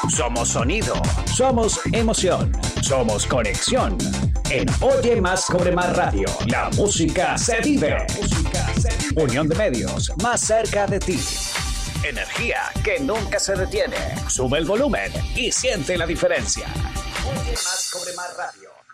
Somos sonido, somos emoción, somos conexión. En Oye Más Cobre Más Radio, la música se vive. Unión de medios, más cerca de ti. Energía que nunca se detiene. Sube el volumen y siente la diferencia. Oye Más Cobre Más Radio.